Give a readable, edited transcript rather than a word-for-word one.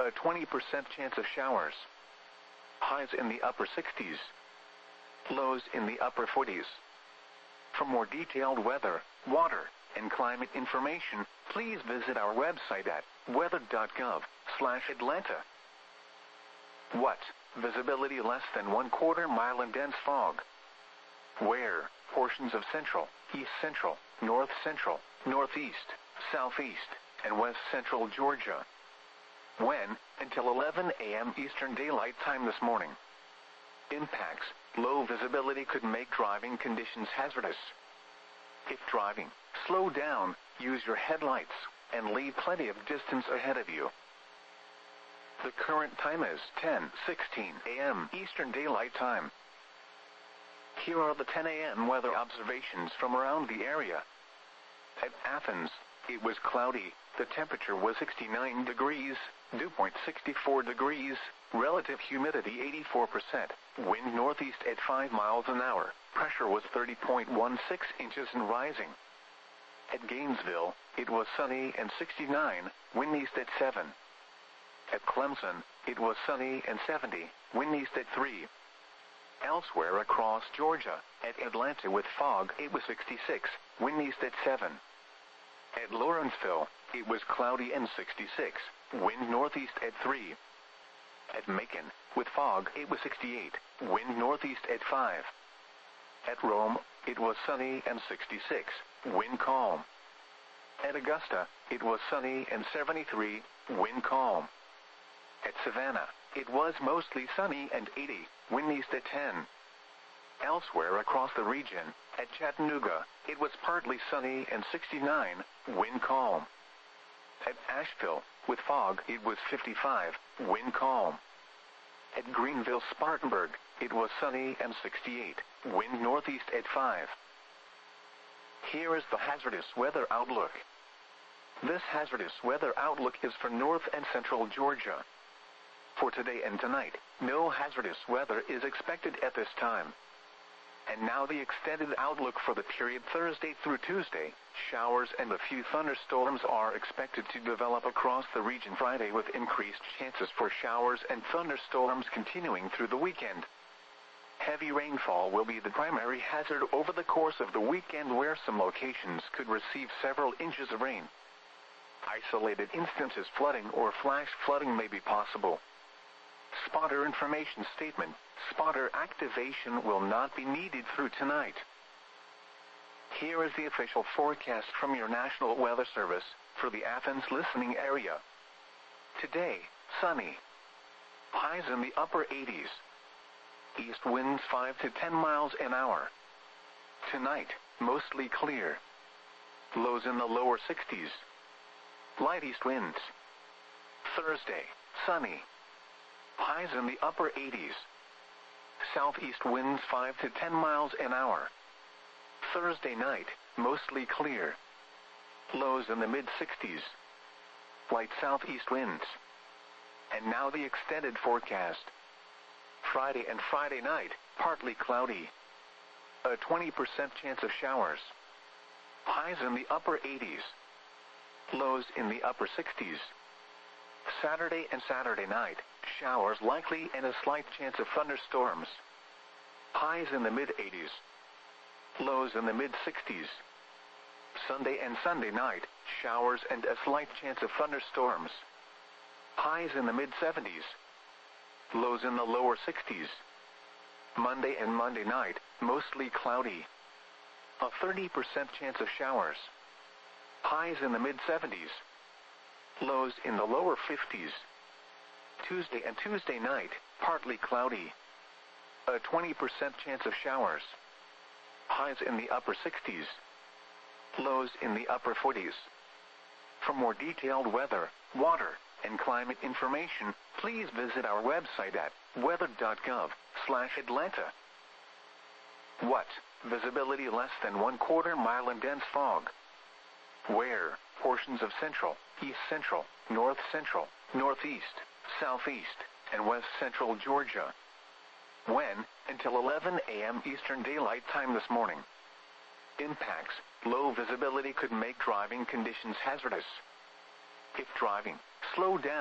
A 20% chance of showers. Highs in the upper 60s. Lows in the upper 40s. For more detailed weather, water, and climate information, please visit our website at weather.gov/Atlanta. What? Visibility less than 1/4 mile in dense fog. Where? Portions of central, east central, north central, northeast, southeast, and west central Georgia. When? Until 11 a.m. Eastern Daylight Time this morning. Impacts. Low visibility could make driving conditions hazardous. If driving, slow down, use your headlights, and leave plenty of distance ahead of you. The current time is 10:16 a.m. Eastern Daylight Time. Here are the 10 a.m. weather observations from around the area. At Athens, it was cloudy, the temperature was 69 degrees, dew point 64 degrees, relative humidity 84%, wind northeast at 5 miles an hour, pressure was 30.16 inches and rising. At Gainesville, it was sunny and 69, wind east at 7. At Clemson, it was sunny and 70, wind east at 3. Elsewhere across Georgia, at Atlanta with fog, it was 66, wind east at 7. At Lawrenceville, it was cloudy and 66, wind northeast at 3. At Macon, with fog, it was 68, wind northeast at 5. At Rome, it was sunny and 66, wind calm. At Augusta, it was sunny and 73, wind calm. At Savannah, it was mostly sunny and 80, wind east at 10. Elsewhere across the region, at Chattanooga, it was partly sunny and 69, wind calm. At Asheville, with fog, it was 55, wind calm. At Greenville-Spartanburg, it was sunny and 68, wind northeast at 5. Here is the hazardous weather outlook. This hazardous weather outlook is for north and central Georgia. For today and tonight, no hazardous weather is expected at this time. And now the extended outlook for the period Thursday through Tuesday. Showers and a few thunderstorms are expected to develop across the region Friday, with increased chances for showers and thunderstorms continuing through the weekend. Heavy rainfall will be the primary hazard over the course of the weekend, where some locations could receive several inches of rain. Isolated instances flooding or flash flooding may be possible. Spotter information statement. Spotter activation will not be needed through tonight. Here is the official forecast from your National Weather Service for the Athens listening area. Today, sunny. Highs in the upper 80s. East winds 5 to 10 miles an hour. Tonight, mostly clear. Lows in the lower 60s. Light east winds. Thursday, sunny. Highs in the upper 80s. Southeast winds 5 to 10 miles an hour. Thursday night, mostly clear. Lows in the mid-60s. Light southeast winds. And now the extended forecast. Friday and Friday night, partly cloudy. A 20% chance of showers. Highs in the upper 80s. Lows in the upper 60s. Saturday and Saturday night, showers likely and a slight chance of thunderstorms. Highs in the mid-80s. Lows in the mid-60s. Sunday and Sunday night, showers and a slight chance of thunderstorms. Highs in the mid-70s. Lows in the lower 60s. Monday and Monday night, mostly cloudy. A 30% chance of showers. Highs in the mid-70s. Lows in the lower 50s. Tuesday and Tuesday night, partly cloudy. A 20% chance of showers. Highs in the upper 60s. Lows in the upper 40s. For more detailed weather, water, and climate information, please visit our website at weather.gov/Atlanta. What? Visibility less than 1/4 mile in dense fog. Where? Portions of central, east central, north central, northeast, southeast, and west central Georgia. When? Until 11 a.m. Eastern Daylight Time this morning. Impacts. Low visibility could make driving conditions hazardous. If driving, slow down.